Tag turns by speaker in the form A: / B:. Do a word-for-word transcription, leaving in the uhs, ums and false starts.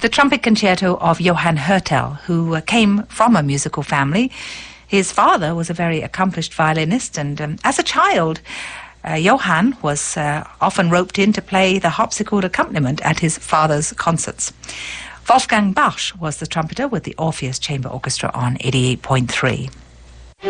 A: the trumpet concerto of Johann Hertel, who uh, came from a musical family. His father was a very accomplished violinist, and um, as a child, uh, Johann was uh, often roped in to play the harpsichord accompaniment at his father's concerts. Wolfgang Barsch was the trumpeter with the Orpheus Chamber Orchestra on eighty-eight point three.